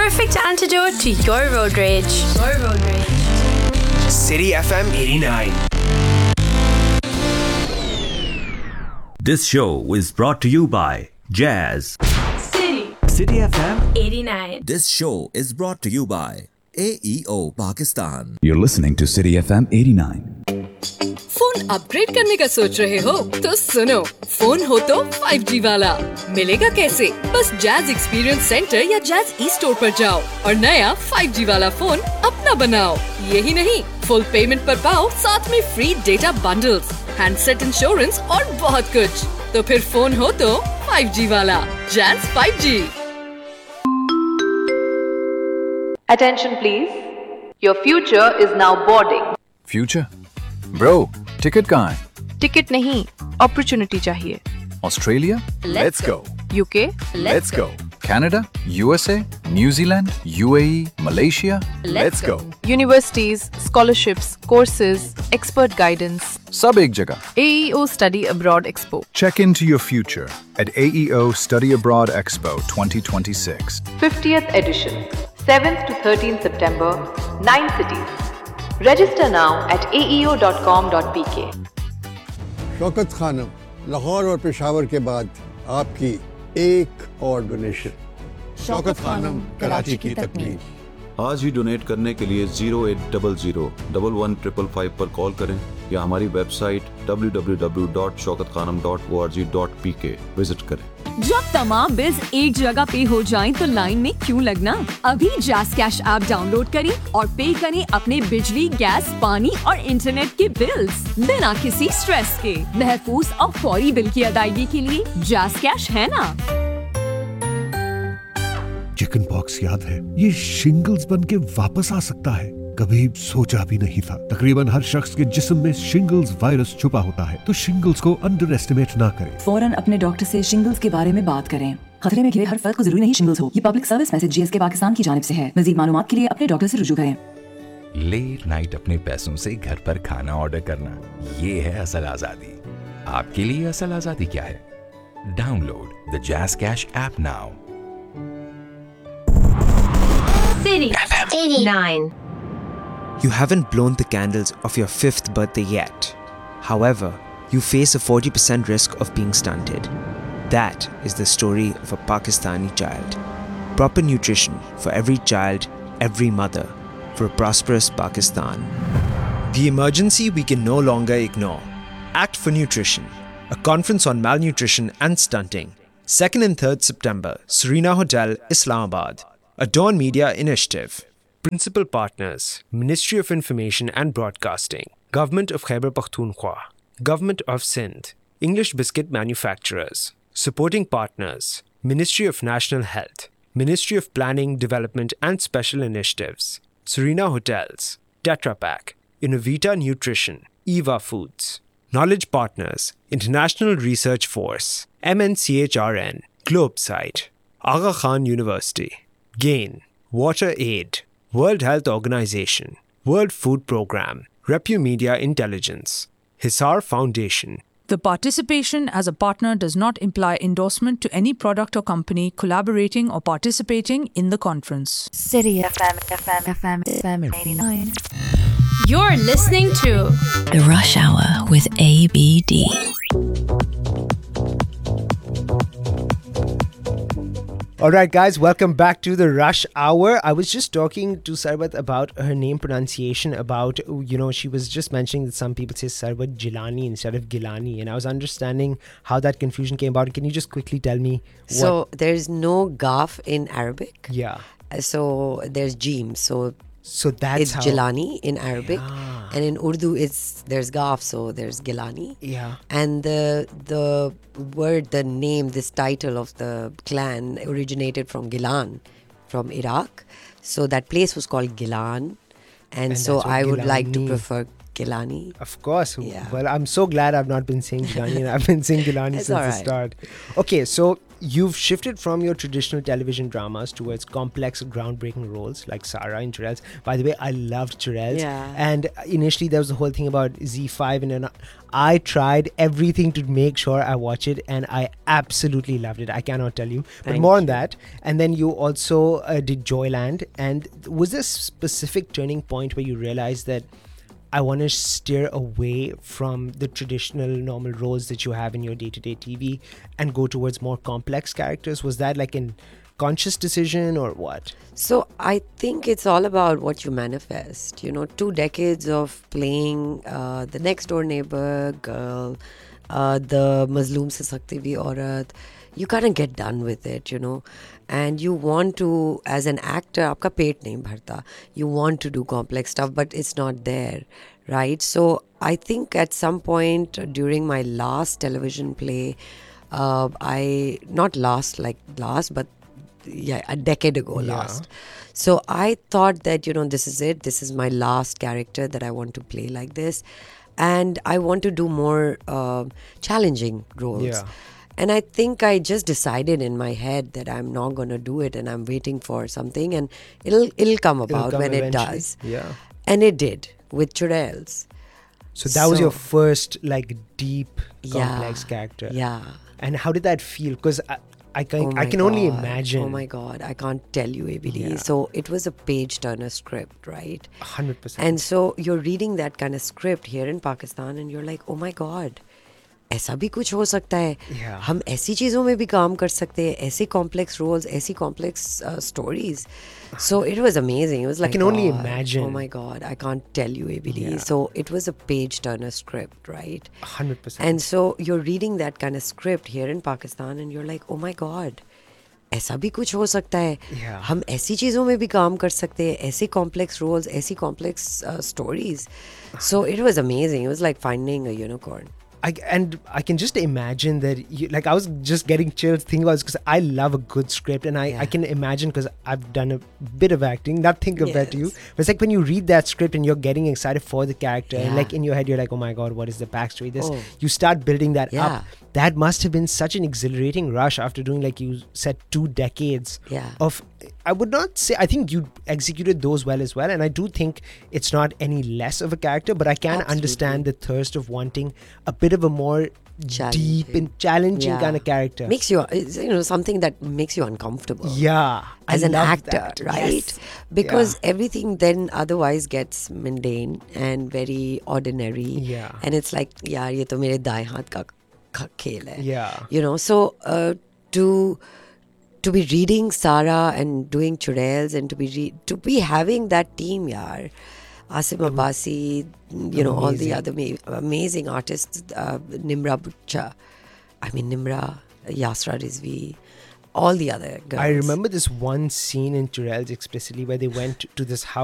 perfect antidote to your road rage. City FM 89. This show is brought to you by Jazz. City FM 89. This show is brought to you by AEO Pakistan. You're listening to City FM 89. Phone upgrade करने का सोच रहे हो तो सुनो, phone हो तो 5G वाला मिलेगा कैसे? बस जैज एक्सपीरियंस सेंटर या जैज ई स्टोर पर जाओ और नया 5G वाला फोन अपना बनाओ। यही नहीं, फुल पेमेंट पर पाओ साथ में free data bundles, handset insurance और बहुत कुछ। तो फिर फोन हो तो 5G वाला jazz 5G। Attention please. Your future is now boarding. Future? Bro, ticket कहाँ है? टिकट नहीं, अपॉर्चुनिटी चाहिए। Australia? Let's go. UK? Let's go. Canada? USA? New Zealand? UAE? Malaysia? Let's go. Universities, scholarships, courses, expert guidance. सब एक जगह। AEO Study Abroad Expo. Check into your future at AEO Study Abroad Expo 2026. 50th edition. 7th to 13th September. 9 cities. Register now at aeo.com.pk. Shaukat Khanam, Lahore और पेशावर के बाद आपकी एक और donation. Shaukat Khanam, Karachi की तकमील। आज ही डोनेट करने के लिए 0800-11-555 पर कॉल करें या हमारी वेबसाइट www.shaukatkhanam.org.pk विजिट करें। जब तमाम बिल्स एक जगह पे हो जाएं तो लाइन में क्यों लगना? अभी जैज़ कैश ऐप डाउनलोड करें और पे करें अपने बिजली, गैस, पानी और इंटरनेट के बिल्स बिना किसी स्ट्रेस के। महफूज और फौरी बिल की अदायगी के लिए जैज़ कैश है ना? चिकन पॉक्स याद है? ये शिंगल्स बन के वापस आ सकता है। कभी सोचा भी नहीं था। तकरीबन हर शख्स के जिस्म में शिंगल्स वायरस छुपा होता है, तो शिंगल्स को अंडर एस्टिमेट ना करें। फौरन अपने डॉक्टर से शिंगल्स के बारे में बात करें। खतरे में घिरे हर फर्द को जरूरी नहीं शिंगल्स हो। ये public service message GSK Pakistan की जानिब से है। मजीद मालूमात के लिए अपने डॉक्टर से रुजू करें। लेट नाइट अपने पैसों से घर पर खाना ऑर्डर करना, ये है असल आजादी। आपके लिए असल आजादी क्या है? Download the jazz cash app now. City FM 89. You haven't blown the candles of your 5th birthday yet. However, you face a 40% risk of being stunted. That is the story of a Pakistani child. Proper nutrition for every child, every mother, for a prosperous Pakistan. The emergency we can no longer ignore. Act for Nutrition, a conference on malnutrition and stunting. 2nd and 3rd September, Serena Hotel, Islamabad. A Dawn Media initiative. Principal partners, Ministry of Information and Broadcasting, Government of Khyber Pakhtunkhwa, Government of Sindh, English Biscuit Manufacturers. Supporting partners, Ministry of National Health, Ministry of Planning, Development and Special Initiatives, Serena Hotels, Tetra Pak, Innovita Nutrition, Eva Foods. Knowledge partners, International Research Force, MNCHRN, Globesite, Aga Khan University, GAIN, Water Aid, World Health Organization, World Food Programme, Repu Media Intelligence, Hisar Foundation. The participation as a partner does not imply endorsement to any product or company collaborating or participating in the conference. City FM 89. You're listening to The Rush Hour with ABD. All right, guys, welcome back to the Rush Hour. I was just talking to Sarwat about her name pronunciation, about, she was just mentioning that some people say Sarwat Jilani instead of Gilani, and I was understanding how that confusion came about. Can you just quickly tell me what? So, there's no Gaf in Arabic. Yeah. So, there's Jeem. So that's it's Jilani in Arabic, and in Urdu there's Gaf, so there's Gilani. Yeah. And the word, the name, this title of the clan originated from Gilan, from Iraq. So that place was called Gilan, and so I would like to prefer Gilani. Of course. Yeah. Well, I'm so glad I've not been saying Gilani and I've been saying Gilani since the start. Okay, so you've shifted from your traditional television dramas towards complex, groundbreaking roles like Sarah in Churels. By the way, I loved Churels. Yeah. And initially there was the whole thing about Z5, and then I tried everything to make sure I watch it, and I absolutely loved it. I cannot tell you. But Thank more on you. that. And then you also did Joyland. And was there a specific turning point where you realized that I want to steer away from the traditional normal roles that you have in your day-to-day TV and go towards more complex characters? Was that like a conscious decision or what? So I think it's all about what you manifest. 2 decades of playing the next door neighbor girl, the Mazloom se sakti bhi aurat. You kind of get done with it, and you want to, as an actor, aapka pet nahi bharta. You want to do complex stuff, but it's not there, right? So I think at some point during my last television play, but a decade ago last. So I thought that, this is it. This is my last character that I want to play like this. And I want to do more challenging roles. Yeah. And I think I just decided in my head that I'm not going to do it, and I'm waiting for something, and it'll come about when it does. Yeah. And it did with Churels. So that was your first like deep, complex character. Yeah. And how did that feel? Because I can only imagine. Oh my God, I can't tell you, ABD. So it was a page turner script, right? 100%. And so you're reading that kind of script here in Pakistan, and you're like, oh my God, ऐसा भी कुछ हो सकता है. हम ऐसी चीज़ों में भी काम कर सकते हैं, ऐसे complex roles, ऐसी complex stories. So it was amazing. It was like, I can only imagine. Oh my God, I can't tell you, ABD. So it was a page turner script, right? 100%. And so you're reading that kind of script here in Pakistan, and you're like, oh my God, ऐसा भी कुछ हो सकता है. हम ऐसी चीज़ों में भी काम कर सकते हैं, ऐसे complex roles, ऐसी complex stories. So it was amazing. It was like finding a unicorn. I can just imagine that I was just getting chills thinking about this because I love a good script, and I can imagine, because I've done a bit of acting, nothing compared to you, but it's like when you read that script and you're getting excited for the character, and like in your head you're like, oh my God, what is the backstory? You start building that up. That must have been such an exhilarating rush after doing, like you said, 2 decades of, I would not say, I think you executed those well as well, and I do think it's not any less of a character, but I can understand the thirst of wanting a bit of a more deep and challenging kind of character. Makes you, something that makes you uncomfortable. Yeah. As an actor, that. right? Yes. Because everything then otherwise gets mundane and very ordinary. Yeah. And it's like, yaar, ye to mere daएं हाथ का खेल hai. Yeah. So to be reading Sarah and doing Churels, and to be having that team, yaar. Asim Abbasi, all the other amazing artists, Nimra Butcha, Nimra, Yasra Rizvi, all the other girls. I remember this one scene in Churels explicitly where they went to this house